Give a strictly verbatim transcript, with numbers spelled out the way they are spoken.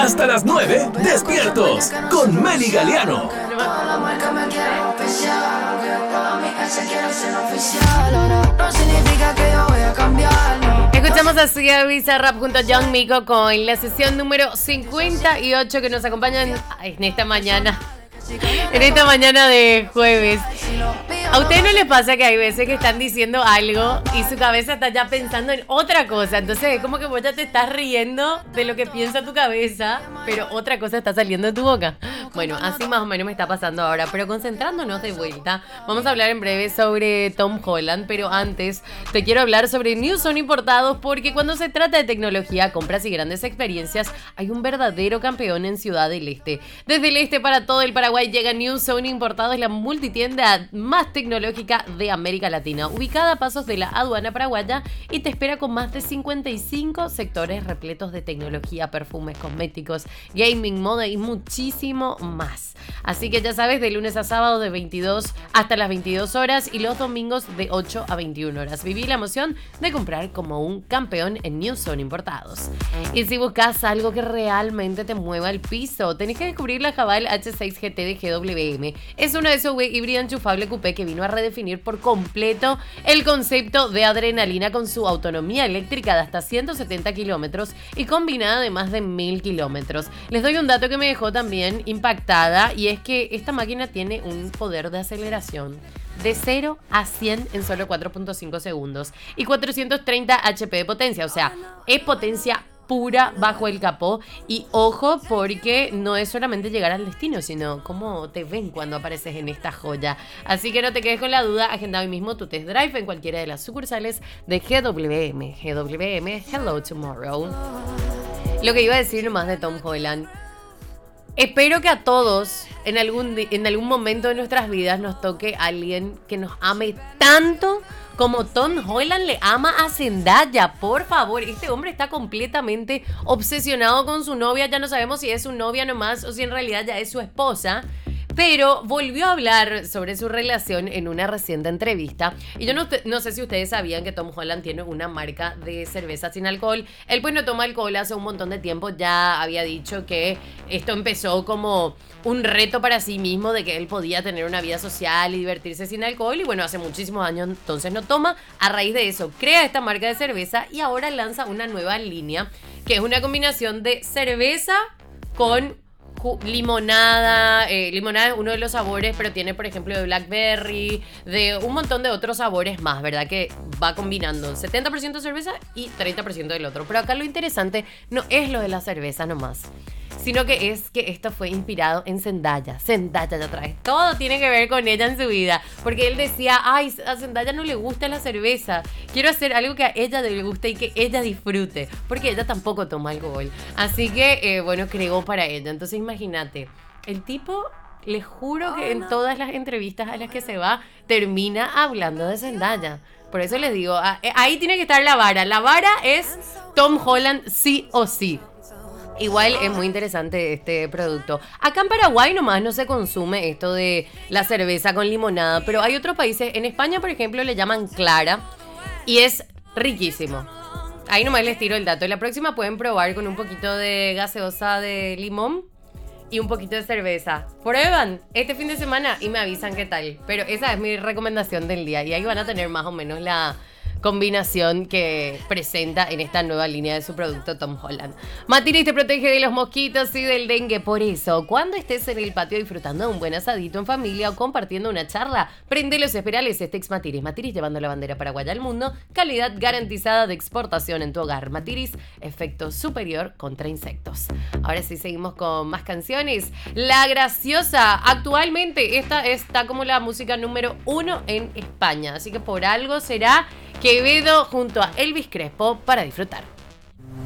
Hasta las nueve, despiertos, con Meli Galeano. Escuchamos a Sia Bizarrap junto a Young Miko con la sesión número cincuenta y ocho que nos acompañan en esta mañana. En esta mañana de jueves. ¿A ustedes no les pasa que hay veces que están diciendo algo y su cabeza está ya pensando en otra cosa? Entonces es como que vos ya te estás riendo de lo que piensa tu cabeza, pero otra cosa está saliendo de tu boca. Bueno, así más o menos me está pasando ahora, pero concentrándonos de vuelta, vamos a hablar en breve sobre Tom Holland, pero antes te quiero hablar sobre New Son Importados, porque cuando se trata de tecnología, compras y grandes experiencias, hay un verdadero campeón en Ciudad del Este. Desde el este para todo el Paraguay llega New Son Importados, la multitienda más tecnológica de América Latina, ubicada a pasos de la aduana paraguaya y te espera con más de cincuenta y cinco sectores repletos de tecnología, perfumes, cosméticos, gaming, moda y muchísimo más. Así que ya sabes, de lunes a sábado de veintidós hasta las veintidós horas y los domingos de ocho a veintiuna horas. Viví la emoción de comprar como un campeón en New Son Importados. Y si buscas algo que realmente te mueva el piso, tenés que descubrir la Haval H seis G T de G W M. Es una S U V híbrida enchufable coupé que vino a redefinir por completo el concepto de adrenalina con su autonomía eléctrica de hasta ciento setenta kilómetros y combinada de más de mil kilómetros. Les doy un dato que me dejó también impactada, y es que esta máquina tiene un poder de aceleración de cero a cien en solo cuatro punto cinco segundos y cuatrocientos treinta H P de potencia, o sea, es potencia pura bajo el capó. Y ojo, porque no es solamente llegar al destino, sino cómo te ven cuando apareces en esta joya. Así que no te quedes con la duda, agenda hoy mismo tu test drive en cualquiera de las sucursales de G W M. G W M, hello tomorrow. Lo que iba a decir nomás de Tom Holland. Espero que a todos, en algún, en algún momento de nuestras vidas, nos toque alguien que nos ame tanto como Tom Holland le ama a Zendaya. Por favor, este hombre está completamente obsesionado con su novia. Ya no sabemos si es su novia nomás o si en realidad ya es su esposa. Pero volvió a hablar sobre su relación en una reciente entrevista. Y yo no, no sé si ustedes sabían que Tom Holland tiene una marca de cerveza sin alcohol. Él pues no toma alcohol hace un montón de tiempo. Ya había dicho que esto empezó como un reto para sí mismo, de que él podía tener una vida social y divertirse sin alcohol. Y bueno, hace muchísimos años entonces no toma. A raíz de eso crea esta marca de cerveza y ahora lanza una nueva línea, que es una combinación de cerveza con limonada. eh, limonada es uno de los sabores, pero tiene por ejemplo de blackberry, de un montón de otros sabores más, ¿verdad? Que va combinando setenta por ciento cerveza y treinta por ciento del otro. Pero acá lo interesante no es lo de la cerveza nomás, sino que es que esto fue inspirado en Zendaya. Zendaya ya trae, todo tiene que ver con ella en su vida, porque él decía, ay, a Zendaya no le gusta la cerveza, quiero hacer algo que a ella le guste y que ella disfrute, porque ella tampoco toma alcohol. Así que, eh, bueno, creó para ella. Entonces imagínate, el tipo, les juro que en todas las entrevistas a las que se va, termina hablando de Zendaya. Por eso les digo, ahí tiene que estar la vara. La vara es Tom Holland sí o sí. Igual es muy interesante este producto. Acá en Paraguay nomás no se consume esto de la cerveza con limonada, pero hay otros países. En España, por ejemplo, le llaman clara y es riquísimo. Ahí nomás les tiro el dato. La próxima pueden probar con un poquito de gaseosa de limón y un poquito de cerveza. Prueban este fin de semana y me avisan qué tal. Pero esa es mi recomendación del día. Y ahí van a tener más o menos la combinación que presenta en esta nueva línea de su producto Tom Holland. Matiris te protege de los mosquitos y del dengue. Por eso, cuando estés en el patio disfrutando de un buen asadito en familia o compartiendo una charla, prende los esperales Estex Matiris. Matiris llevando la bandera paraguaya al mundo. Calidad garantizada de exportación en tu hogar. Matiris, efecto superior contra insectos. Ahora sí, seguimos con más canciones. La Graciosa, actualmente esta está como la música número uno en España, así que por algo será Quevedo junto a Elvis Crespo para disfrutar.